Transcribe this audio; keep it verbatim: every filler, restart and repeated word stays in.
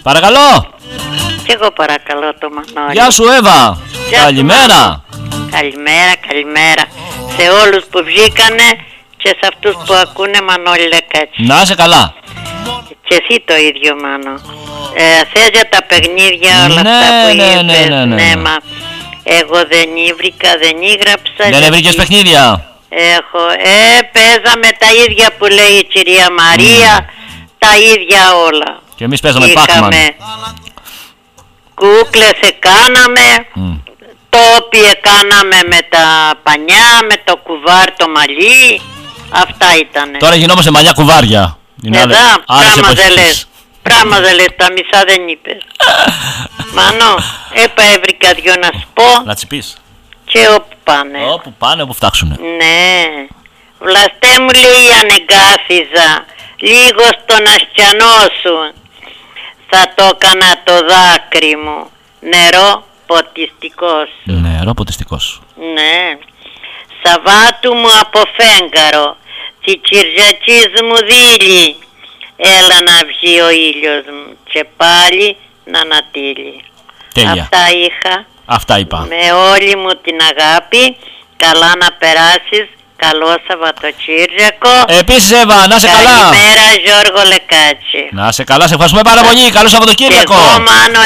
Παρακαλώ. Κι εγώ παρακαλώ το Μανώλη. Γεια σου Εύα. Γεια Καλημέρα. Καλημέρα, καλημέρα σε όλους που βγήκανε και σε αυτούς που ακούνε Μανώλη Λεκάτση. Να είσαι καλά. Και εσύ το ίδιο, Μάνο. Ε, θες για τα παιχνίδια όλα ναι, αυτά που ναι, είπες? ναι, ναι, ναι, ναι. Μα εγώ δεν ήβρικα, δεν έγραψα. Δεν έβρικες παιχνίδια? Έχω, ε, παίζαμε τα ίδια που λέει η κυρία Μαρία, mm. τα ίδια όλα. Και εμείς παίζαμε Pac-Man. Κούκλες εκάναμε, mm. τόπι εκάναμε με τα πανιά, με το κουβάρ το μαλλί. Αυτά ήτανε. Τώρα γινόμαστε μαλλιά κουβάρια. Εδώ, πράγμα δεν λες. Πράγμα δεν λες, τα μισά δεν είπες. Μάνο, έπα έβρικα δυο να σου πω. Να τις πεις. Και όπου πάνε. Όπου πάνε, όπου φτάξουνε. Ναι. Βλαστέ μου λέει ανεγκάθιζα λίγο στον αστιανό σου. Θα το έκανα το δάκρυ μου. Νερό ποτιστικό σου. Νερό ποτιστικό σου. Ναι. Σαββάτου μου από φέγγαρο, τη Κυριακής μου δίλη. Έλα να βγει ο ήλιος μου και πάλι να ανατείλει. Τέλεια. Αυτά είχα. Αυτά είπα. Με όλη μου την αγάπη. Καλά να περάσεις. Καλό Σαββατοκύριακο. Επίσης Εύα, να σε καλά. Καλημέρα Γιώργο Λεκάτση. Να σε καλά, σε ευχαριστούμε πάρα πολύ. Καλό Σαββατοκύριακο. Και εγώ Μάνο